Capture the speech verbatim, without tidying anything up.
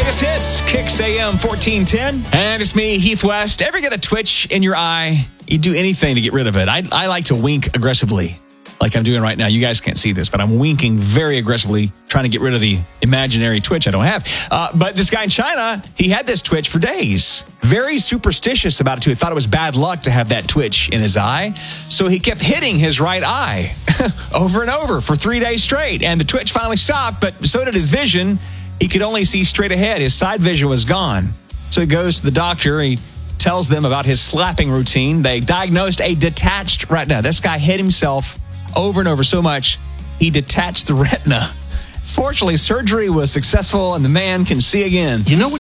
Greatest hits, Kicks A M fourteen ten. And it's me, Heath West. Ever get a twitch in your eye? You do anything to get rid of it. I, I like to wink aggressively, like I'm doing right now. You guys can't see this, but I'm winking very aggressively, trying to get rid of the imaginary twitch I don't have. Uh, but this guy in China, he had this twitch for days. Very superstitious about it, too. He thought it was bad luck to have that twitch in his eye. So he kept hitting his right eye over and over for three days straight. And the twitch finally stopped, but so did his vision. He could only see straight ahead. His side vision was gone. So he goes to the doctor. He tells them about his slapping routine. They diagnosed a detached retina. This guy hit himself over and over so much, he detached the retina. Fortunately, surgery was successful and the man can see again. You know what